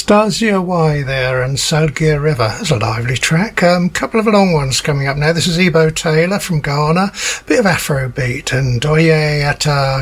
Anastasia Y there and Salgia River. That's a lively track. Couple of long ones coming up now. This is Ebo Taylor from Ghana. Bit of Afrobeat and Oye Ata